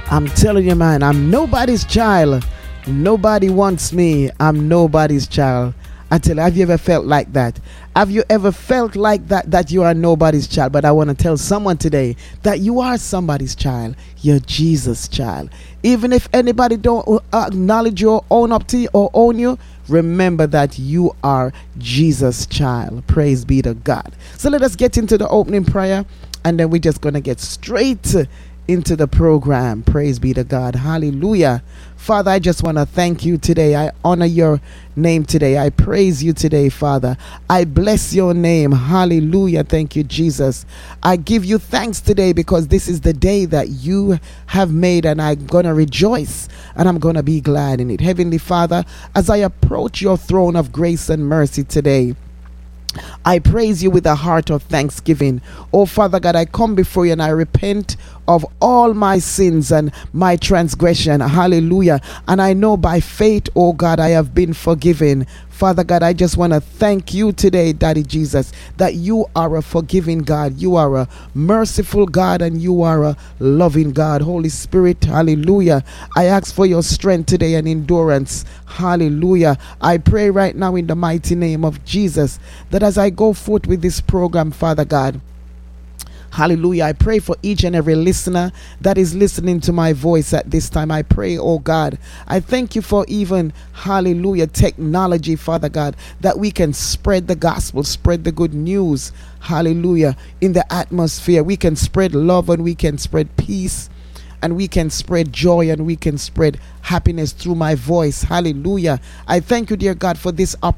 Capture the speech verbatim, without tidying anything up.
I'm telling you, man, I'm nobody's child. Nobody wants me. I'm nobody's child. I tell you, have you ever felt like that? Have you ever felt like that, that you are nobody's child? But I want to tell someone today that you are somebody's child. You're Jesus' child. Even if anybody don't acknowledge you or own up to you or own you, remember that you are Jesus' child. Praise be to God. So let us get into the opening prayer, and then we're just going to get straight into the program. Praise be to God. Hallelujah. Father, I just want to thank you today. I honor your name today. I praise you today, Father. I bless your name. Hallelujah. Thank you, Jesus. I give you thanks today because this is the day that you have made, and I'm going to rejoice and I'm going to be glad in it. Heavenly Father, as I approach your throne of grace and mercy today, I praise you with a heart of thanksgiving. Oh, Father God, I come before you and I repent of all my sins and my transgression. Hallelujah. And I know by faith, oh God, I have been forgiven. Father God, I just want to thank you today, Daddy Jesus, that you are a forgiving God. You are a merciful God, and you are a loving God. Holy Spirit, hallelujah. I ask for your strength today and endurance. Hallelujah. I pray right now in the mighty name of Jesus that as I go forth with this program, Father God, hallelujah, I pray for each and every listener that is listening to my voice at this time. I pray, oh God, I thank you for even, hallelujah, technology, Father God, that we can spread the gospel, spread the good news, hallelujah, in the atmosphere. We can spread love, and we can spread peace, and we can spread joy, and we can spread happiness through my voice. Hallelujah. I thank you, dear God, for this opportunity.